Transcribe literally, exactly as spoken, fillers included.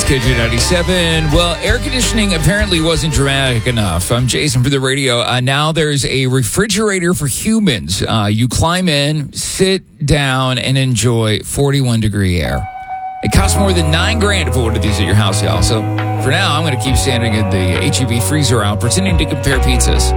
K J ninety-seven. Well, air conditioning apparently wasn't dramatic enough. I'm Jason for the radio. Uh, now there's a refrigerator for humans. Uh, you climb in, sit down, and enjoy forty-one degree air. It costs more than nine grand to put one of these at your house, y'all. So for now, I'm going to keep standing at the H E B freezer aisle, pretending to compare pizzas.